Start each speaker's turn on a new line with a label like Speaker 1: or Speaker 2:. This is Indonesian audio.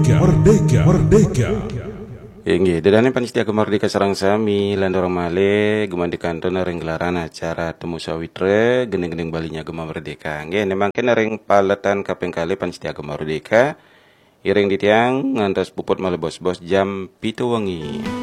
Speaker 1: Merdeka, merdeka, merdeka.
Speaker 2: Inggih, dedane panitia Merdeka sareng sami lan orang male geman di kanton ring gelaran acara temu sawitre gening-gening balinya Gema Merdeka. Nggih, nemangke ring paletan kaping kali panitia Merdeka iring ditiang ngantos puput male bos-bos jam 7 wengi.